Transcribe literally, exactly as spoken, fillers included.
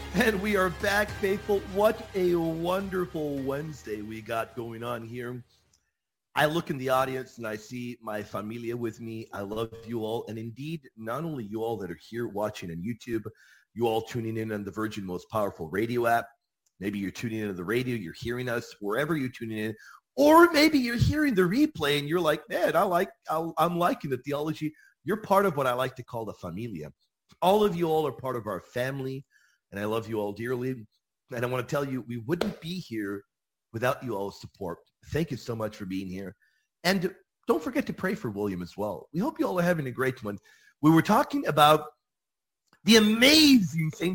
And we are back, faithful. What a wonderful Wednesday we got going on here. I look in the audience and I see my familia with me. I love you all. And indeed, not only you all that are here watching on YouTube, you all tuning in on the Virgin Most Powerful Radio app. Maybe you're tuning into the radio, you're hearing us wherever you're tuning in. Or maybe you're hearing the replay and you're like, man, I like, I, I'm liking the theology. You're part of what I like to call the familia. All of you all are part of our family. And I love you all dearly. And I want to tell you, we wouldn't be here without you all's support. Thank you so much for being here. And don't forget to pray for William as well. We hope you all are having a great one. We were talking about the amazing thing